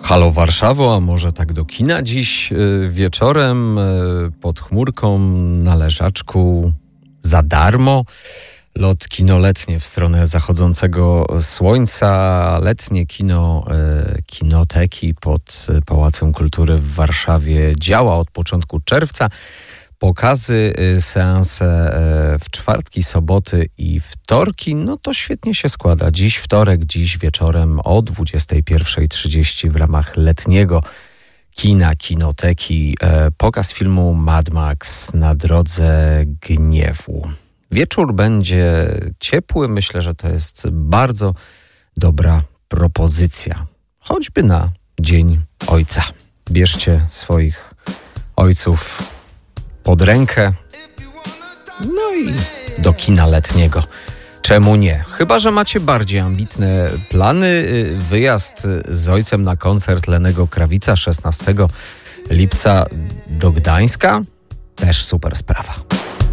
Halo Warszawo, a może tak do kina dziś wieczorem pod chmurką na leżaczku za darmo. Lot kinoletnie w stronę zachodzącego słońca. Letnie kino Kinoteki pod Pałacem Kultury w Warszawie działa od początku czerwca. Pokazy, seanse w czwartki, soboty i wtorki, no to świetnie się składa. Dziś wtorek, dziś wieczorem o 21:30 w ramach letniego kina Kinoteki pokaz filmu Mad Max na drodze gniewu. Wieczór będzie ciepły, myślę, że to jest bardzo dobra propozycja. Choćby na Dzień Ojca. Bierzcie swoich ojców pod rękę, no i do kina letniego. Czemu nie? Chyba że macie bardziej ambitne plany. Wyjazd z ojcem na koncert Lennego Krawica 16 lipca do Gdańska. Też super sprawa.